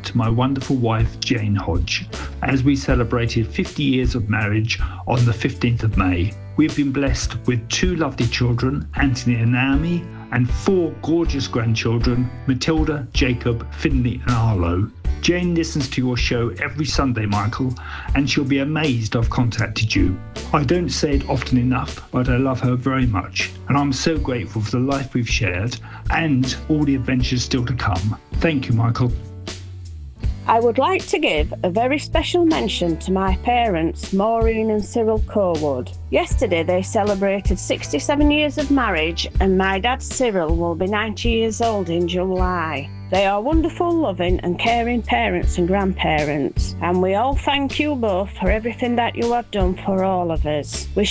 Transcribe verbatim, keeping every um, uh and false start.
to my wonderful wife, Jane Hodge, as we celebrated fifty years of marriage on the fifteenth of May. We've been blessed with two lovely children, Anthony and Naomi, and four gorgeous grandchildren, Matilda, Jacob, Finley and Arlo. Jane listens to your show every Sunday, Michael, and she'll be amazed I've contacted you. I don't say it often enough, but I love her very much, and I'm so grateful for the life we've shared and all the adventures still to come. Thank you, Michael. I would like to give a very special mention to my parents, Maureen and Cyril Corwood. Yesterday they celebrated sixty-seven years of marriage, and my dad Cyril will be ninety years old in July. They are wonderful, loving and caring parents and grandparents, and we all thank you both for everything that you have done for all of us. Wish